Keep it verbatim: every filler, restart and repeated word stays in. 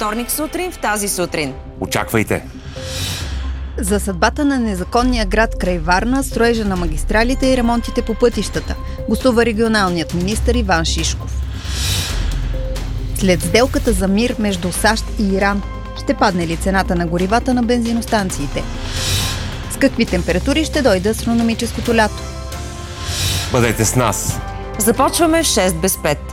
вторник сутрин в тази сутрин. Очаквайте! За съдбата на незаконния град край Варна, строежа на магистралите и ремонтите по пътищата гостува регионалният министър Иван Шишков. След сделката за мир между САЩ и Иран, ще падне ли цената на горивата на бензиностанциите? С какви температури ще дойде астрономическото лято? Бъдете с нас! Започваме в шест без пет.